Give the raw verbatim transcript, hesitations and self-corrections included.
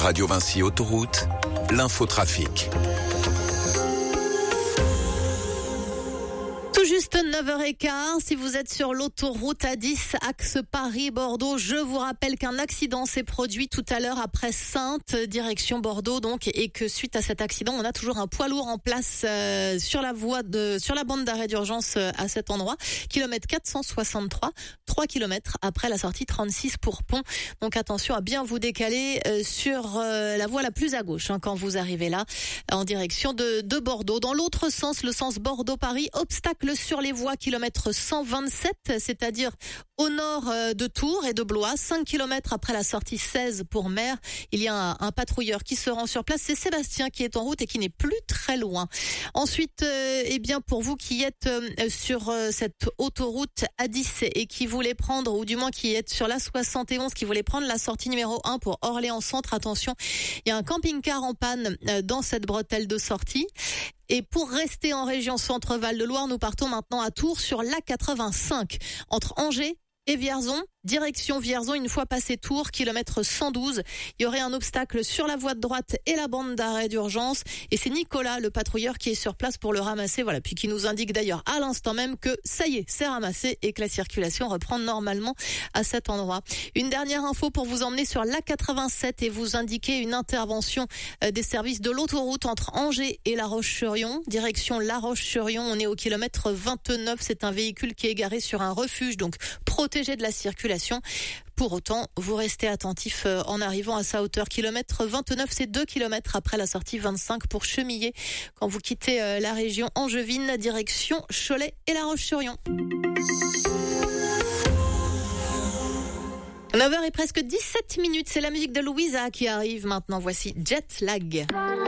Radio Vinci Autoroute, l'infotrafic. Tout juste neuf heures quinze, si vous êtes sur l'autoroute A dix, axe Paris-Bordeaux, je vous rappelle qu'un accident s'est produit tout à l'heure après Saintes, direction Bordeaux donc, et que suite à cet accident, on a toujours un poids lourd en place euh, sur la voie de, sur la bande d'arrêt d'urgence euh, à cet endroit, kilomètre quatre cent soixante-trois, trois kilomètres après la sortie trente-six pour Pont. Donc attention à bien vous décaler euh, sur euh, la voie la plus à gauche hein, quand vous arrivez là, en direction de, de Bordeaux. Dans l'autre sens, le sens Bordeaux-Paris, obstacle sur les voies, kilomètre cent vingt-sept, c'est-à-dire au nord de Tours et de Blois, cinq kilomètres après la sortie seize pour Mer. Il y a un, un patrouilleur qui se rend sur place, c'est Sébastien qui est en route et qui n'est plus très loin. Ensuite, euh, eh bien pour vous qui êtes euh, sur euh, cette autoroute A dix et qui voulez prendre, ou du moins qui êtes sur la soixante et onze, qui voulez prendre la sortie numéro un pour Orléans Centre, attention, il y a un camping-car en panne euh, dans cette bretelle de sortie. Et pour rester en région Centre-Val de Loire, nous partons maintenant à Tours sur l'A quatre-vingt-cinq. Entre Angers et Vierzon, direction Vierzon, une fois passé Tours, kilomètre cent douze. Il y aurait un obstacle sur la voie de droite et la bande d'arrêt d'urgence. Et c'est Nicolas, le patrouilleur, qui est sur place pour le ramasser. Voilà, puis qui nous indique d'ailleurs à l'instant même que ça y est, c'est ramassé et que la circulation reprend normalement à cet endroit. Une dernière info pour vous emmener sur l'A quatre-vingt-sept et vous indiquer une intervention des services de l'autoroute entre Angers et La Roche-sur-Yon. Direction La Roche-sur-Yon, on est au kilomètre vingt-neuf. C'est un véhicule qui est garé sur un refuge, donc protégé de la circulation. Pour autant, vous restez attentif en arrivant à sa hauteur. Kilomètre vingt-neuf, c'est deux kilomètres après la sortie vingt-cinq pour Chemillé. Quand vous quittez la région angevine, direction Cholet et La Roche-sur-Yon. neuf heures et presque dix-sept minutes, c'est la musique de Louisa qui arrive maintenant. Voici Jet Lag.